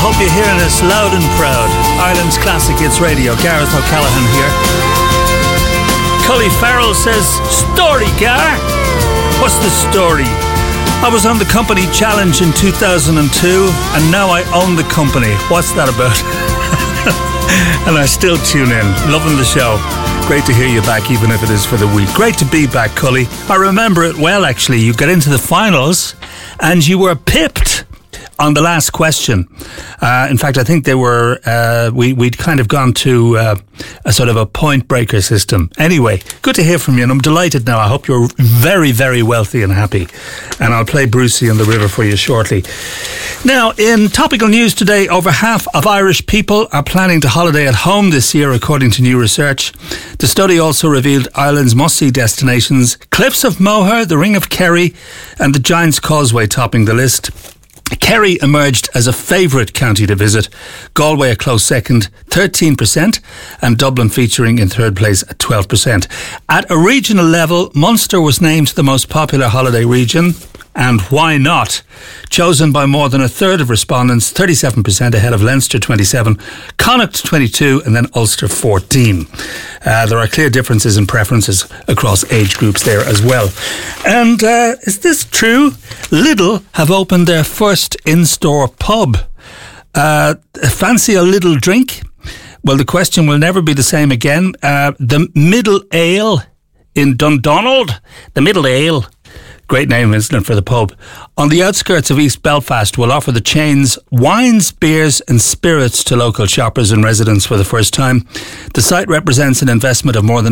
hope you're hearing us loud and proud. Ireland's Classic Hits Radio. Gareth O'Callaghan here. Cully Farrell says, "Story, Gar? What's the story? I was on the company challenge in 2002 and now I own the company. What's that about?" And I still tune in. Loving the show. Great to hear you back, even if it is for the week. Great to be back, Cully. I remember it well, actually. You got into the finals and you were pipped on the last question. In fact, I think they were, we'd kind of gone to a sort of a point breaker system. Anyway, good to hear from you, and I'm delighted now. I hope you're very, very wealthy and happy. And I'll play Brucey on the River for you shortly. Now, in topical news today, over half of Irish people are planning to holiday at home this year, according to new research. The study also revealed Ireland's must-see destinations, Cliffs of Moher, the Ring of Kerry, and the Giant's Causeway topping the list. Kerry emerged as a favourite county to visit, Galway a close second, 13%, and Dublin featuring in third place at 12%. At a regional level, Munster was named the most popular holiday region, and why not? Chosen by more than a third of respondents, 37% ahead of Leinster 27, Connacht 22, and then Ulster 14. There are clear differences in preferences across age groups there as well. And is this true? Lidl have opened their first in-store pub. Fancy a little drink? Well, the question will never be the same again. The Middle Ale in Dundonald. The Middle Ale. Great name, isn't it, for the pub? On the outskirts of East Belfast will offer the chain's wines, beers and spirits to local shoppers and residents for the first time. The site represents an investment of more than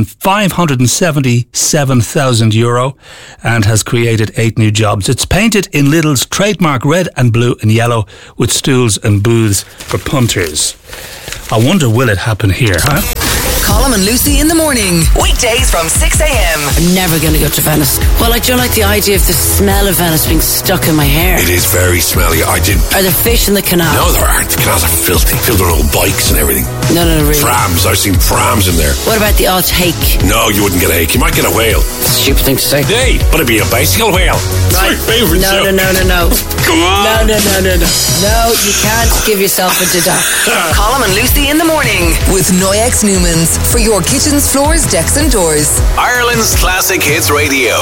€577,000 and has created 8 new jobs. It's painted in Lidl's trademark red and blue and yellow with stools and booths for punters. I wonder, will it happen here, huh? Colm and Lucy in the morning. Weekdays from 6 a.m. I'm never going to go to Venice. Well, I don't like the idea of the smell of Venice being stuck in my hair. It is very smelly. Are there fish in the canal? No, there aren't. The canals are filthy. Filled with old bikes and everything. No, really. Prams. I've seen prams in there. What about the odd hake? No, you wouldn't get a hake. You might get a whale. Stupid thing to say. Hey, but it'd be a bicycle whale. Right. It's my favourite show. No. Come on. No. No, you can't give yourself a dida. Colm and Lucy in the morning with Noyex Newmans for your kitchens, floors, decks and doors. Ireland's Classic Hits Radio.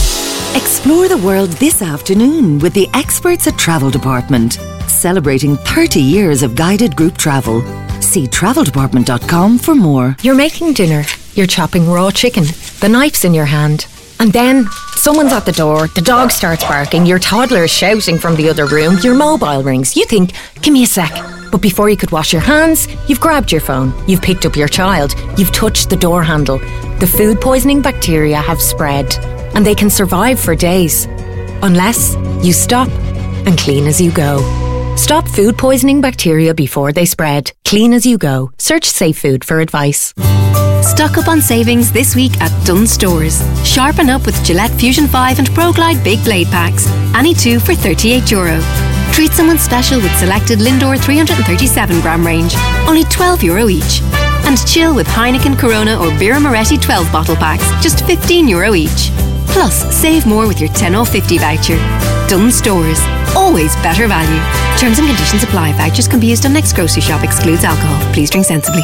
Explore the world this afternoon with the experts at Travel Department, celebrating 30 years of guided group travel. See traveldepartment.com for more. You're making dinner, you're chopping raw chicken, the knife's in your hand, and then someone's at the door, the dog starts barking, your toddler is shouting from the other room, your mobile rings. You think, give me a sec. But before you could wash your hands, you've grabbed your phone, you've picked up your child, you've touched the door handle. The food poisoning bacteria have spread, and they can survive for days. Unless you stop and clean as you go. Stop food poisoning bacteria before they spread. Clean as you go. Search Safe Food for advice. Stock up on savings this week at Dunnes Stores. Sharpen up with Gillette Fusion 5 and ProGlide Big Blade Packs. Any 2 for €38. Treat someone special with selected Lindor 337-gram range. Only €12 each. And chill with Heineken, Corona or Birra Moretti 12-bottle packs. Just €15 each. Plus, save more with your 10 off 50 voucher. Dunnes Stores. Always better value. Terms and conditions apply. Vouchers can be used on next grocery shop. Excludes alcohol. Please drink sensibly.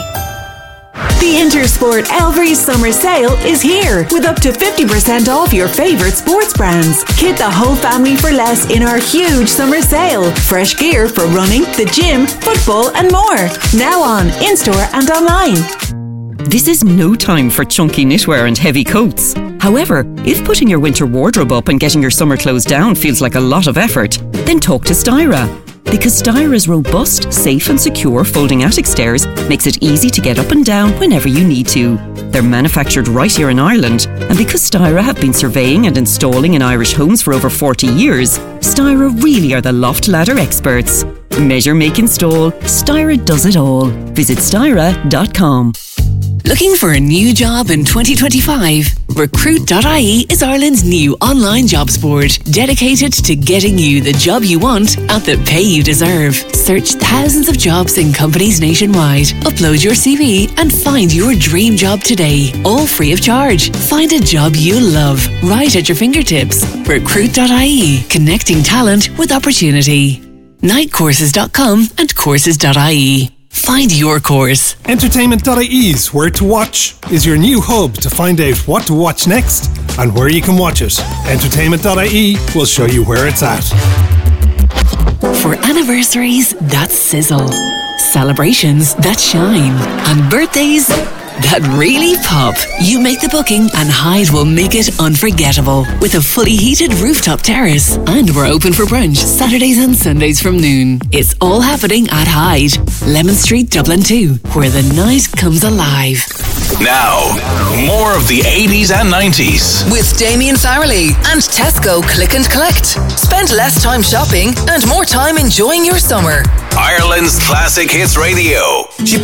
The Intersport Elvery Summer Sale is here with up to 50% off your favourite sports brands. Kit the whole family for less in our huge summer sale. Fresh gear for running, the gym, football and more. Now on, in-store and online. This is no time for chunky knitwear and heavy coats. However, if putting your winter wardrobe up and getting your summer clothes down feels like a lot of effort, then talk to Styra. Because Styra's robust, safe and secure folding attic stairs makes it easy to get up and down whenever you need to. They're manufactured right here in Ireland, and because Styra have been surveying and installing in Irish homes for over 40 years, Styra really are the loft ladder experts. Measure, make, install. Styra does it all. Visit styra.com. Looking for a new job in 2025? Recruit.ie is Ireland's new online jobs board, dedicated to getting you the job you want at the pay you deserve. Search thousands of jobs in companies nationwide. Upload your CV and find your dream job today, all free of charge. Find a job you love, right at your fingertips. Recruit.ie, connecting talent with opportunity. nightcourses.com and courses.ie. Find your course. Entertainment.ie's Where to Watch is your new hub to find out what to watch next and where you can watch it. Entertainment.ie will show you where it's at. For anniversaries that sizzle, celebrations that shine, and birthdays that really pop, you make the booking and Hyde will make it unforgettable with a fully heated rooftop terrace. And we're open for brunch Saturdays and Sundays from noon. It's all happening at Hyde, Lemon Street, Dublin 2, where the night comes alive. Now, more of the 80s and 90s. With Damien Farrelly and Tesco Click and Collect. Spend less time shopping and more time enjoying your summer. Ireland's Classic Hits Radio.